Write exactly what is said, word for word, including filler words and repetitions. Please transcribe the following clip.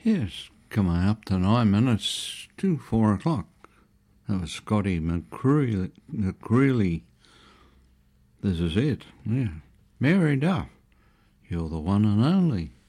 Yes, coming up to nine minutes to four o'clock. That was Scotty McCreely. McCreely. This is it, yeah. Mary Duff, you're the one and only.